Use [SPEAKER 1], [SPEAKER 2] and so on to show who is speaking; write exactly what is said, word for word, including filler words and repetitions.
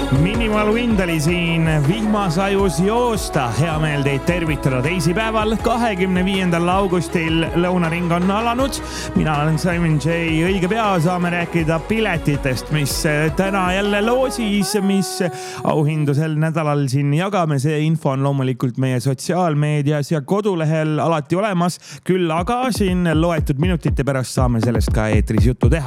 [SPEAKER 1] Minimal Wind oli siin vihmasajus joosta. Hea meel teid tervitada teisipäeval, kahekümne viiendal augustil lõunaring on alanud. Mina olen Simon J. Õige pea saame rääkida piletitest, mis täna jälle loosis, mis auhindu sel nädalal siin jagame. See info on loomulikult meie sotsiaalmeedias ja kodulehel alati olemas. Küll aga siin loetud minutite pärast saame sellest ka eetris juttu teha.